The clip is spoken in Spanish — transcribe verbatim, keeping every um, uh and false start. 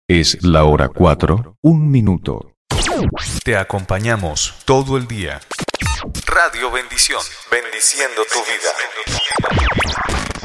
Es la hora cuatro, un minuto. Te acompañamos todo el día. Radio Bendición, bendiciendo tu vida.